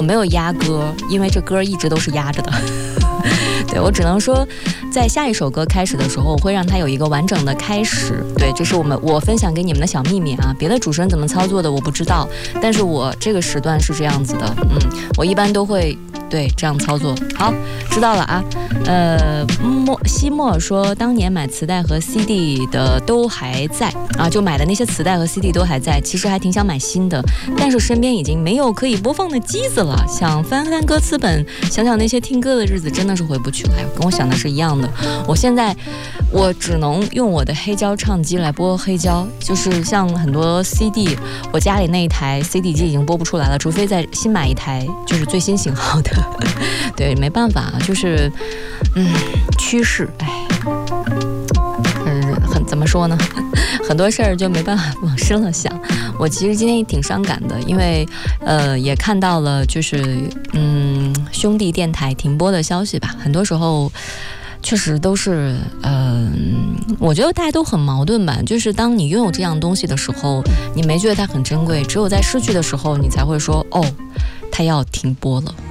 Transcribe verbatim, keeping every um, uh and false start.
没有压歌，因为这歌一直都是压着的。对，我只能说在下一首歌开始的时候，我会让它有一个完整的开始。对，这是我们我分享给你们的小秘密啊，别的主持人怎么操作的我不知道，但是我这个时段是这样子的。嗯，我一般都会对这样操作。好，知道了啊。呃，莫西莫说当年买磁带和 C D 的都还在啊，就买的那些磁带和 C D 都还在，其实还挺想买新的，但是身边已经没有可以播放的机子了，想翻翻歌词本，想想那些听歌的日子，真的是回不去了，跟我想的是一样的。我现在我只能用我的黑胶唱机来播黑胶，就是像很多 C D， 我家里那一台 C D 机已经播不出来了，除非再新买一台就是最新型号的。对，没办法，就是嗯，趋势，哎，嗯，很怎么说呢？很多事儿就没办法往深了想。我其实今天也挺伤感的，因为呃也看到了就是嗯兄弟电台停播的消息吧。很多时候确实都是嗯、呃，我觉得大家都很矛盾吧。就是当你拥有这样东西的时候，你没觉得它很珍贵，只有在失去的时候，你才会说哦，它要停播了。